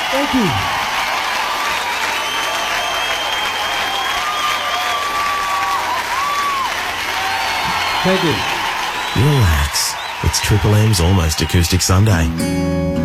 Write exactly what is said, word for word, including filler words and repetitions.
Thank you. Thank you. Relax. It's Triple M's Almost Acoustic Sunday.